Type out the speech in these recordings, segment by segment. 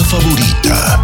favorita.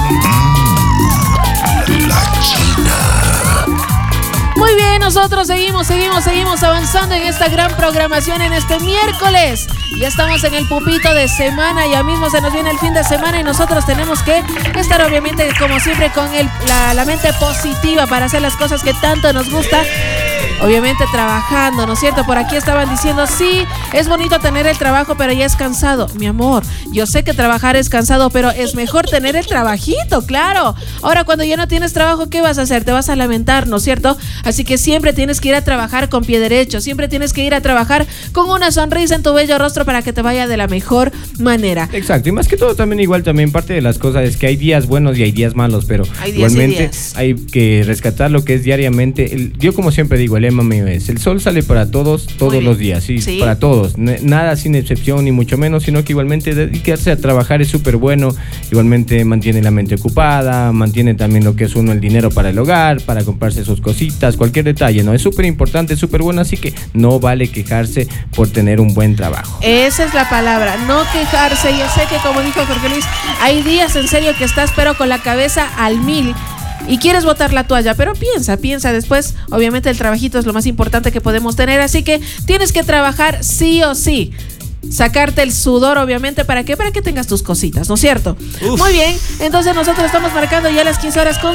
La China. Muy bien, nosotros seguimos avanzando en esta gran programación en este miércoles. Ya estamos en el pupito de semana, ya mismo se nos viene el fin de semana y nosotros tenemos que estar obviamente como siempre con la mente positiva para hacer las cosas que tanto nos gusta. Obviamente trabajando, ¿no es cierto? Por aquí estaban diciendo, sí, es bonito tener el trabajo, pero ya es cansado. Mi amor, yo sé que trabajar es cansado, pero es mejor tener el trabajito, claro. Ahora, cuando ya no tienes trabajo, ¿qué vas a hacer? Te vas a lamentar, ¿no es cierto? Así que siempre tienes que ir a trabajar con pie derecho, siempre tienes que ir a trabajar con una sonrisa en tu bello rostro para que te vaya de la mejor manera. Exacto, y más que todo también parte de las cosas es que hay días buenos y hay días malos, pero hay días igualmente hay que rescatar lo que es diariamente. Yo como siempre digo, el lema mío es, el sol sale para todos los días, sí, para todos, nada sin excepción ni mucho menos, sino que igualmente dedicarse a trabajar es súper bueno, igualmente mantiene la mente ocupada, mantiene también lo que es uno el dinero para el hogar, para comprarse sus cositas, cualquier detalle, ¿no? Es súper importante, súper bueno, así que no vale quejarse por tener un buen trabajo. Esa es la palabra, no quejarse. Yo sé que como dijo Jorge Luis, hay días en serio que estás pero con la cabeza al 1000 y quieres botar la toalla, pero piensa después. Obviamente el trabajito es lo más importante que podemos tener, así que tienes que trabajar sí o sí. Sacarte el sudor, obviamente, ¿para qué? Para que tengas tus cositas, ¿no es cierto? Uf. Muy bien, entonces nosotros estamos marcando ya las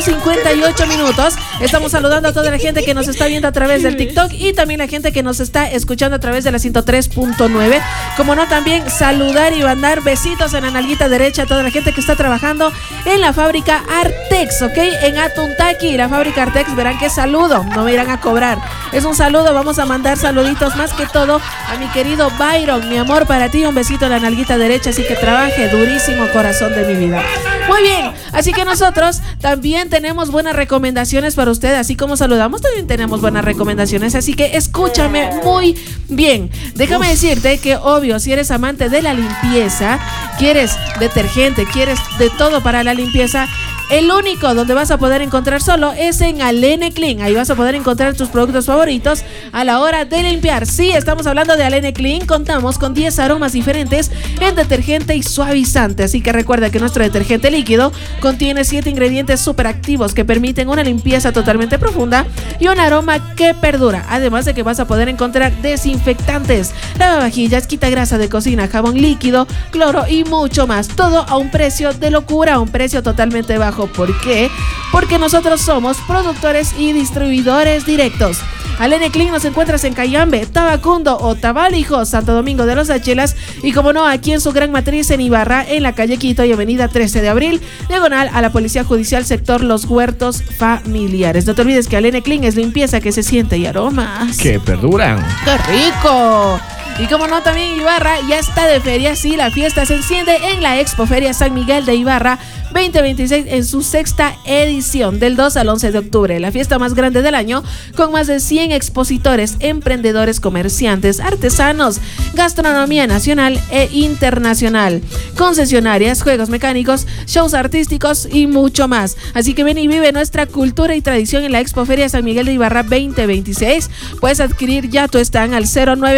15:58. Estamos saludando a toda la gente que nos está viendo a través del TikTok y también la gente que nos está escuchando a través de la 103.9. Como no, también saludar y mandar besitos en la nalguita derecha a toda la gente que está trabajando en la fábrica Artex, ¿ok? En Atuntaqui, la fábrica Artex, verán qué saludo, no me irán a cobrar. Es un saludo, vamos a mandar saluditos más que todo a mi querido Byron, mi amor, para ti, un besito en la nalguita derecha, así que trabaje durísimo, corazón de mi vida. Muy bien, así que nosotros también tenemos buenas recomendaciones para usted, así como saludamos, también tenemos buenas recomendaciones, así que escúchame muy bien. Déjame decirte que, obvio, si eres amante de la limpieza, quieres detergente, quieres de todo para la limpieza, el único donde vas a poder encontrar solo es en Alene Clean. Ahí vas a poder encontrar tus productos favoritos a la hora de limpiar. Sí, estamos hablando de Alene Clean. Contamos con 10 aromas diferentes en detergente y suavizante. Así que recuerda que nuestro detergente líquido contiene 7 ingredientes súper activos que permiten una limpieza totalmente profunda y un aroma que perdura. Además de que vas a poder encontrar desinfectantes, lavavajillas, quita grasa de cocina, jabón líquido, cloro y mucho más. Todo a un precio de locura, a un precio totalmente bajo. ¿Por qué? Porque nosotros somos productores y distribuidores directos. Alene Clean nos encuentras en Cayambe, Tabacundo, Otavalijo, Santo Domingo de los Achelas y como no, aquí en su gran matriz en Ibarra, en la calle Quito y avenida 13 de abril, diagonal a la Policía Judicial, sector Los Huertos Familiares. No te olvides que Alene Clean es limpieza que se siente y aromas que perduran. ¡Qué rico! Y como no, también Ibarra ya está de feria. Sí, la fiesta se enciende en la Expoferia San Miguel de Ibarra 2026 en su 6ª edición, del 2 al 11 de octubre. La fiesta más grande del año, con más de 100 expositores, emprendedores, comerciantes, artesanos, gastronomía nacional e internacional, concesionarias, juegos mecánicos, shows artísticos y mucho más. Así que ven y vive nuestra cultura y tradición en la Expoferia San Miguel de Ibarra 2026. Puedes adquirir ya tu stand al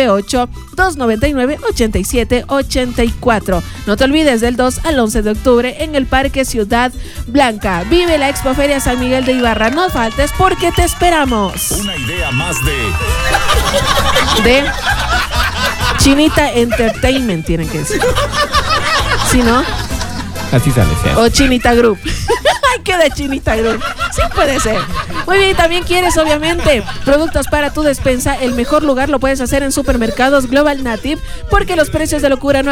098-299-8784. No te olvides, del 2 al 11 de octubre en el Parque Ciudad Blanca. Vive la Expoferia San Miguel de Ibarra. No faltes porque te esperamos. Una idea más de Chinita Entertainment, tienen que decir. ¿Sí, no? Así sale, ¿sí? O Chinita Group. Ay, qué de Chinita Group. Sí puede ser. Muy bien, también quieres obviamente productos para tu despensa. El mejor lugar lo puedes hacer en Supermercados Global Native, porque los precios de locura no